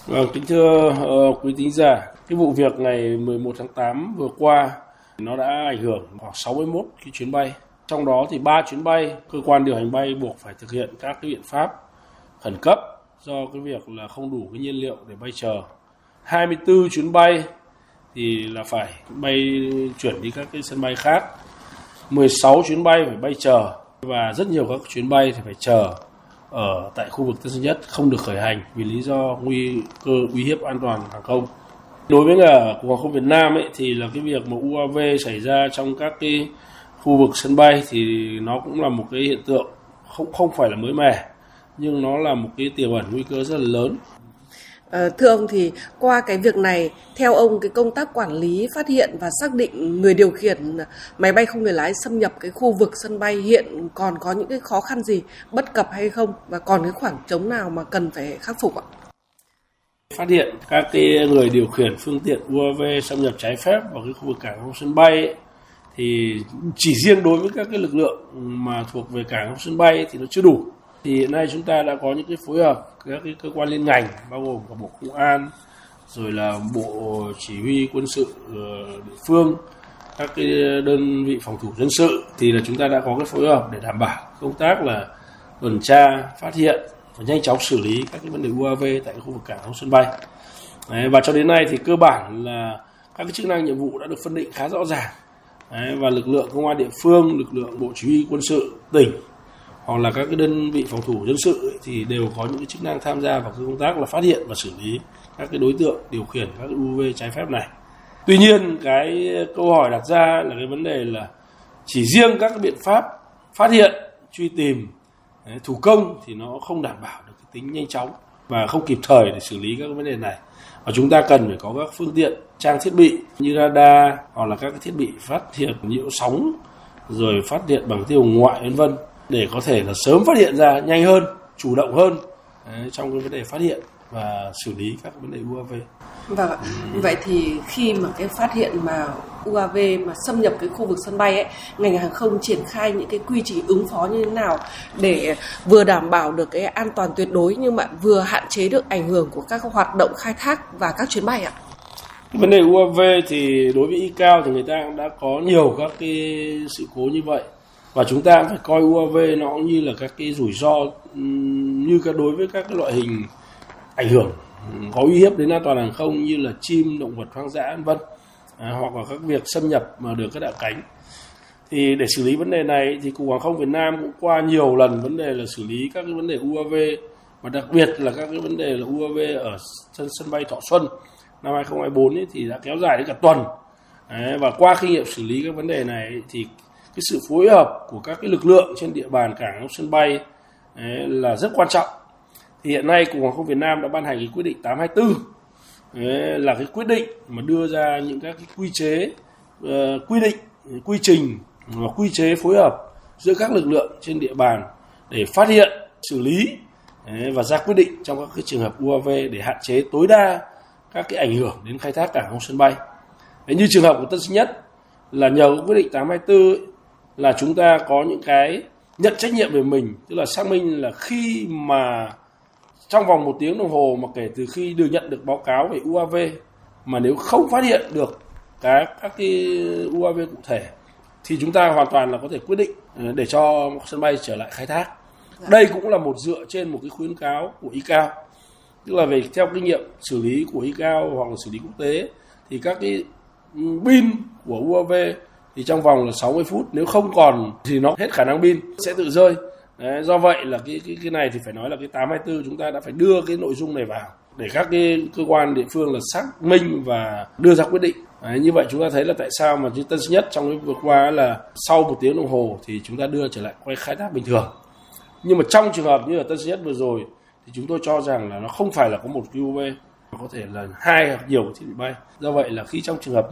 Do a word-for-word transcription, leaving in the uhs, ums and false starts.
Vâng, kính thưa uh, quý thính giả, cái vụ việc ngày mười một tháng tám vừa qua nó đã ảnh hưởng khoảng sáu mươi mốt cái chuyến bay. Trong đó thì ba chuyến bay, cơ quan điều hành bay buộc phải thực hiện các cái biện pháp khẩn cấp do cái việc là không đủ cái nhiên liệu để bay chờ. hai mươi tư chuyến bay thì là phải bay chuyển đi các cái sân bay khác. mười sáu chuyến bay phải bay chờ và rất nhiều các chuyến bay thì phải chờ ở tại khu vực Tân Sơn Nhất, không được khởi hành vì lý do nguy cơ uy hiếp an toàn hàng không. Đối với cả Cục Hàng không Việt Nam ấy, thì là cái việc mà u a vê xảy ra trong các cái khu vực sân bay thì nó cũng là một cái hiện tượng không không phải là mới mẻ, nhưng nó là một cái tiềm ẩn nguy cơ rất là lớn. À, thưa ông, thì qua cái việc này, theo ông, cái công tác quản lý, phát hiện và xác định người điều khiển máy bay không người lái xâm nhập cái khu vực sân bay hiện còn có những cái khó khăn gì, bất cập hay không, và còn cái khoảng trống nào mà cần phải khắc phục ạ? Phát hiện các cái người điều khiển phương tiện u a vê xâm nhập trái phép vào cái khu vực cảng không sân bay ấy, thì chỉ riêng đối với các cái lực lượng mà thuộc về cảng không sân bay ấy, thì nó chưa đủ. Thì hiện nay chúng ta đã có những cái phối hợp các cái cơ quan liên ngành, bao gồm cả Bộ Công an, rồi là Bộ Chỉ huy Quân sự địa phương, các cái đơn vị phòng thủ dân sự, thì là chúng ta đã có cái phối hợp để đảm bảo công tác là tuần tra, phát hiện và nhanh chóng xử lý các cái vấn đề u a vê tại khu vực cảng không sân bay. Đấy, và cho đến nay thì cơ bản là các cái chức năng nhiệm vụ đã được phân định khá rõ ràng. Đấy, và lực lượng công an địa phương, lực lượng Bộ Chỉ huy Quân sự tỉnh hoặc là các cái đơn vị phòng thủ dân sự ấy, thì đều có những cái chức năng tham gia vào cái công tác là phát hiện và xử lý các cái đối tượng điều khiển các cái u a vê trái phép này. Tuy nhiên cái câu hỏi đặt ra là cái vấn đề là chỉ riêng các cái biện pháp phát hiện, truy tìm, đấy, thủ công thì nó không đảm bảo được cái tính nhanh chóng và không kịp thời để xử lý các cái vấn đề này. Và chúng ta cần phải có các phương tiện, trang thiết bị như radar hoặc là các cái thiết bị phát hiện nhiễu sóng, rồi phát hiện bằng tia hồng ngoại vân vân, để có thể là sớm phát hiện ra nhanh hơn, chủ động hơn đấy, trong cái vấn đề phát hiện và xử lý các vấn đề u a vê. Vâng ạ. Vậy thì khi mà cái phát hiện mà u a vê mà xâm nhập cái khu vực sân bay ấy, ngành hàng không triển khai những cái quy trình ứng phó như thế nào để vừa đảm bảo được cái an toàn tuyệt đối nhưng mà vừa hạn chế được ảnh hưởng của các hoạt động khai thác và các chuyến bay ạ? Vấn đề u a vê thì đối với i cao thì người ta cũng đã có nhiều các cái sự cố như vậy. Và chúng ta phải coi u a vê nó như là các cái rủi ro như các đối với các cái loại hình ảnh hưởng có uy hiếp đến an toàn hàng không như là chim, động vật hoang dã vân vân, à, hoặc là các việc xâm nhập mà được các đạo cánh. Thì để xử lý vấn đề này thì Cục Hàng không Việt Nam cũng qua nhiều lần vấn đề là xử lý các cái vấn đề u a vê, và đặc biệt là các cái vấn đề là u a vê ở sân sân bay Thọ Xuân năm hai không hai tư ấy thì đã kéo dài đến cả tuần. Đấy, và qua kinh nghiệm xử lý các vấn đề này thì cái sự phối hợp của các cái lực lượng trên địa bàn cảng không sân bay đấy, là rất quan trọng. Thì hiện nay Cục Hàng không Việt Nam đã ban hành cái quyết định tám hai tư, đấy, là cái quyết định mà đưa ra những các cái quy chế, uh, quy định, quy trình và quy chế phối hợp giữa các lực lượng trên địa bàn để phát hiện, xử lý đấy, và ra quyết định trong các cái trường hợp u a vê để hạn chế tối đa các cái ảnh hưởng đến khai thác cảng không sân bay. Đấy, như trường hợp của Tân Sơn Nhất là nhờ quyết định tám hai tư ấy, là chúng ta có những cái nhận trách nhiệm về mình, tức là xác minh là khi mà trong vòng một tiếng đồng hồ mà kể từ khi được nhận được báo cáo về u a vê mà nếu không phát hiện được các các cái u a vê cụ thể thì chúng ta hoàn toàn là có thể quyết định để cho sân bay trở lại khai thác. Đây cũng là một dựa trên một cái khuyến cáo của i cao, tức là về theo kinh nghiệm xử lý của i cao hoặc là xử lý quốc tế thì các cái pin của u a vê thì trong vòng là sáu mươi phút, nếu không còn thì nó hết khả năng pin sẽ tự rơi. Đấy, do vậy là cái, cái cái này thì phải nói là cái tám hai tư chúng ta đã phải đưa cái nội dung này vào để các cái cơ quan địa phương là xác minh và đưa ra quyết định. Đấy, như vậy chúng ta thấy là tại sao mà như Tân Sơn Nhất trong cái vừa qua là sau một tiếng đồng hồ thì chúng ta đưa trở lại quay khai thác bình thường. Nhưng mà trong trường hợp như ở Tân Sơn Nhất vừa rồi thì chúng tôi cho rằng là nó không phải là có một u a vê, mà có thể là hai hoặc nhiều thiết bị bay. Do vậy là khi trong trường hợp